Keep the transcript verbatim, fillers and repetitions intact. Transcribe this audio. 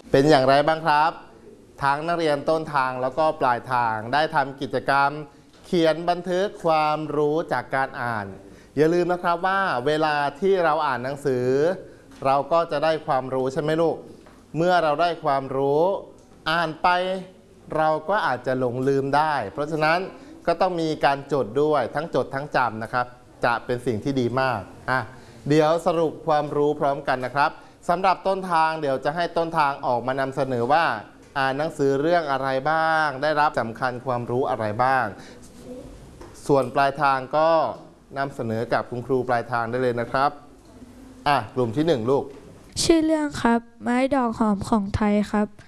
เป็นอย่างไรบ้างครับทั้งนักเรียนต้นทางแล้วก็ปลายทางได้ทำกิจกรรมเขียนบันทึกความรู้จากการอ่านอย่าลืมนะครับว่าเวลาที่เราอ่านหนังสือเราก็จะได้ความรู้ใช่ไหมลูกเมื่อเราได้ความรู้อ่านไปเราก็อาจจะหลงลืมได้เพราะฉะนั้นก็ต้องมีการจดด้วยทั้งจดทั้งจำนะครับจะเป็นสิ่งที่ดีมากอ่ะเดี๋ยวสรุปความรู้พร้อมกันนะครับสำหรับต้นทางเดี๋ยวจะให้ต้นทางออกมานำเสนอว่าอ่านหนังสือเรื่องอะไรบ้างได้รับสำคัญความรู้อะไรบ้างส่วนปลายทางก็นำเสนอกับคุณครูปลายทางได้เลยนะครับอ่ะกลุ่มที่หนึ่งลูกชื่อเรื่องครับไม้ดอกหอมของไทยครับ